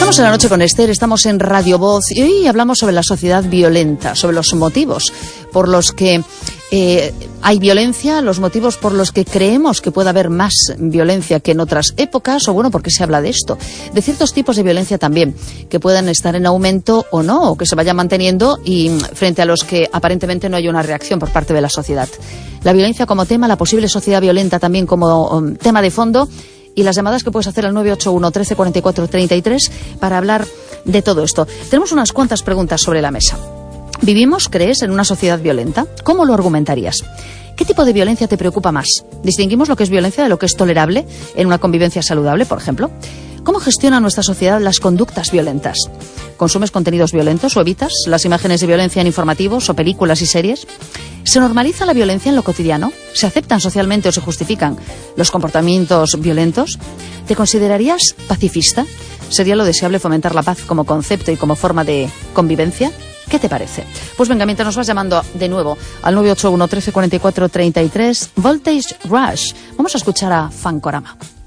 Estamos en La Noche con Esther, estamos en Radio Voz y hoy hablamos sobre la sociedad violenta, sobre los motivos por los que hay violencia, los motivos por los que creemos que puede haber más violencia que en otras épocas, o bueno, porque se habla de esto, de ciertos tipos de violencia también, que puedan estar en aumento o no, o que se vayan manteniendo y frente a los que aparentemente no hay una reacción por parte de la sociedad. La violencia como tema, la posible sociedad violenta también como tema de fondo, y las llamadas que puedes hacer al 981 13 44 33 para hablar de todo esto. Tenemos unas cuantas preguntas sobre la mesa. ¿Vivimos, crees, en una sociedad violenta? ¿Cómo lo argumentarías? ¿Qué tipo de violencia te preocupa más? ¿Distinguimos lo que es violencia de lo que es tolerable en una convivencia saludable, por ejemplo? ¿Cómo gestiona nuestra sociedad las conductas violentas? ¿Consumes contenidos violentos o evitas las imágenes de violencia en informativos o películas y series? ¿Se normaliza la violencia en lo cotidiano? ¿Se aceptan socialmente o se justifican los comportamientos violentos? ¿Te considerarías pacifista? ¿Sería lo deseable fomentar la paz como concepto y como forma de convivencia? ¿Qué te parece? Pues venga, mientras nos vas llamando de nuevo al 981 13 44 33, Voltage Rush. Vamos a escuchar a Fancorama.